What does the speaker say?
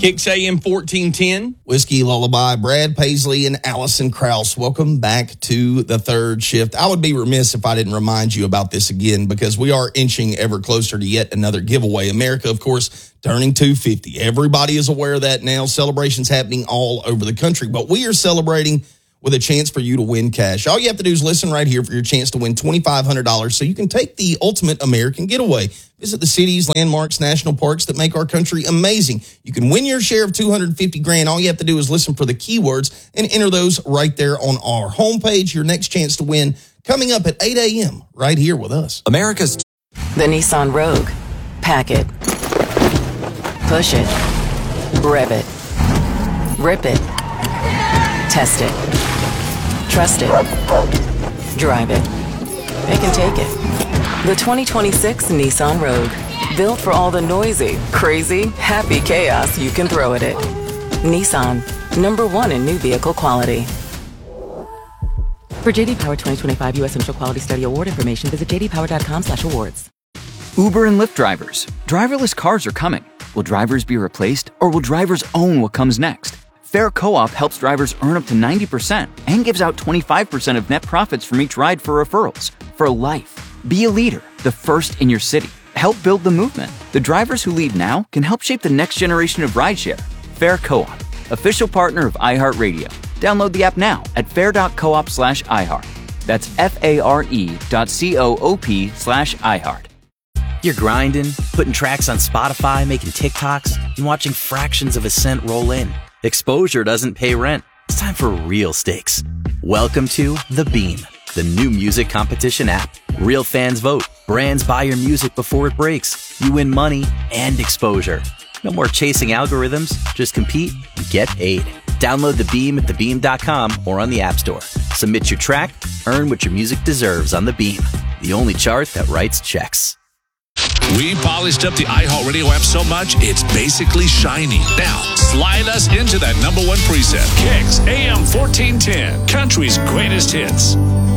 Kicks AM 1410. Whiskey Lullaby, Brad Paisley and Allison Krause. Welcome back to the third shift. I would be remiss if I didn't remind you about this again because we are inching ever closer to yet another giveaway. America, of course, turning 250. Everybody is aware of that now. Celebrations happening all over the country, but we are celebrating with a chance for you to win cash. All you have to do is listen right here for your chance to win $2,500 so you can take the ultimate American getaway. Visit the cities, landmarks, national parks that make our country amazing. You can win your share of $250,000. All you have to do is listen for the keywords and enter those right there on our homepage. Your next chance to win coming up at 8 a.m. right here with us. America's The Nissan Rogue. Pack it. Push it. Rev it. Rip it. Test it. Trust it. Drive it. They can take it. The 2026 Nissan Rogue. Built for all the noisy, crazy, happy chaos you can throw at it. Nissan. #1 in new vehicle quality. For JD Power 2025 U.S. Central Quality Study Award information, visit jdpower.com/awards. Uber and Lyft drivers. Driverless cars are coming. Will drivers be replaced, or will drivers own what comes next? Fair Co-op helps drivers earn up to 90% and gives out 25% of net profits from each ride for referrals. For life. Be a leader, the first in your city. Help build the movement. The drivers who lead now can help shape the next generation of rideshare. Fair Co-op, official partner of iHeartRadio. Download the app now at fair.coop/iHeart. That's FARE.coop/iHeart. You're grinding, putting tracks on Spotify, making TikToks, and watching fractions of a cent roll in. Exposure doesn't pay rent. It's time for real stakes. Welcome to The Beam, the new music competition app. Real fans vote. Brands buy your music before it breaks. You win money and exposure. No more chasing algorithms. Just compete and get paid. Download The Beam at thebeam.com or on the App Store. Submit your track, earn what your music deserves on The Beam, the only chart that writes checks. We polished up the iHeartRadio app so much, it's basically shiny. Now, slide us into that #1 preset. Kicks AM 1410, country's greatest hits.